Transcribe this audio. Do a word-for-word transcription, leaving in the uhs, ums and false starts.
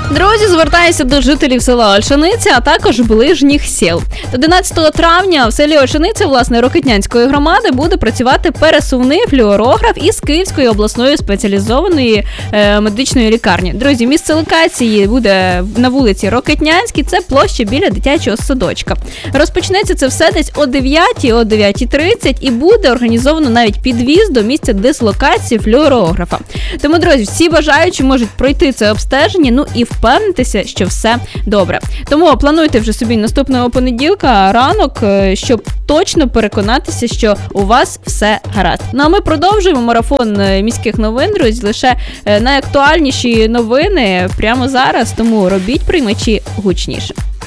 Друзі, звертаюся до жителів села Ольшаниця, а також ближніх сіл. одинадцятого травня в селі Ольшаниця, власне, Рокитнянської громади, буде працювати пересувний флюорограф із Київської обласної спеціалізованої е, медичної лікарні. Друзі, місце локації буде на вулиці Рокитнянській, це площа біля дитячого садочка. Розпочнеться це все десь о дев'ятій, о дев'ятій тридцять і буде організовано навіть підвіз до місця дислокації флюорографа. Тому, друзі, всі бажаючі можуть пройти це обстеження, ну і впевнитися, що все добре. Тому плануйте вже собі наступного понеділка ранок, щоб точно переконатися, що у вас все гаразд. Ну а ми продовжуємо марафон міських новин, друзі, лише найактуальніші новини прямо зараз, тому робіть приймачі гучніше.